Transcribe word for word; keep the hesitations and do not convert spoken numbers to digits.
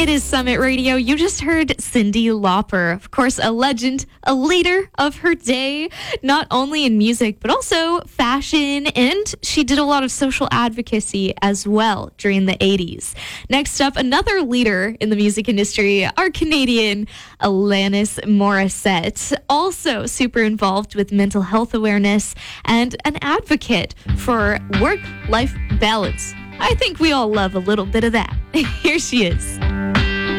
It is Summit Radio. You just heard Cyndi Lauper, of course, a legend, a leader of her day, not only in music, but also fashion. And she did a lot of social advocacy as well during the eighties. Next up, another leader in the music industry, our Canadian Alanis Morissette, also super involved with mental health awareness and an advocate for work-life balance. I think we all love a little bit of that. Here she is.